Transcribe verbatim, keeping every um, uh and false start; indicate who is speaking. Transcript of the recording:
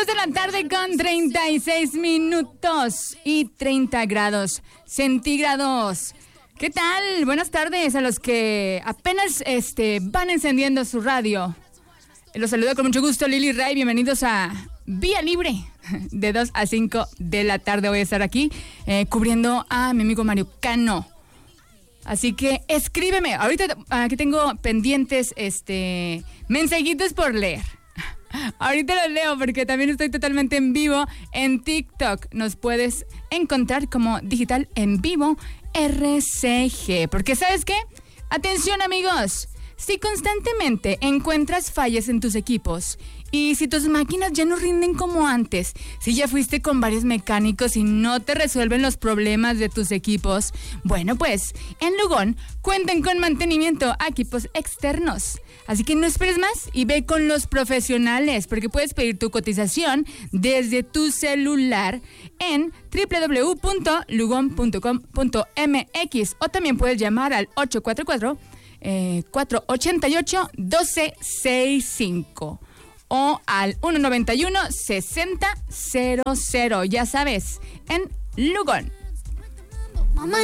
Speaker 1: Dos de la tarde con treinta y seis minutos y treinta grados centígrados. ¿Qué tal? Buenas tardes a los que apenas este, van encendiendo su radio. Los saludo con mucho gusto, Lili Ray. Bienvenidos a Vía Libre. De dos a cinco de la tarde voy a estar aquí eh, cubriendo a mi amigo Mario Cano. Así que escríbeme. Ahorita aquí tengo pendientes este, mensajitos por leer. Ahorita los leo porque también estoy totalmente en vivo en TikTok. Nos puedes encontrar como Digital en Vivo R C G. Porque ¿sabes qué? Atención, amigos. Si constantemente encuentras fallas en tus equipos y si tus máquinas ya no rinden como antes, si ya fuiste con varios mecánicos y no te resuelven los problemas de tus equipos, bueno, pues en Lugón cuentan con mantenimiento a equipos externos. Así que no esperes más y ve con los profesionales, porque puedes pedir tu cotización desde tu celular en doble u doble u doble u punto lugon punto com punto m x o también puedes llamar al ocho cuatro cuatro, cuatro ocho ocho, dos cero seis cinco o al uno noventa y uno, sesenta cero cero. Ya sabes, en Lugón.